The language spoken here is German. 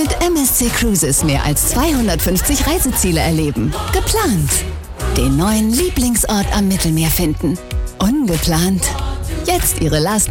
Mit MSC Cruises mehr als 250 Reiseziele erleben. Geplant. Den neuen Lieblingsort am Mittelmeer finden. Ungeplant. Jetzt Ihre Last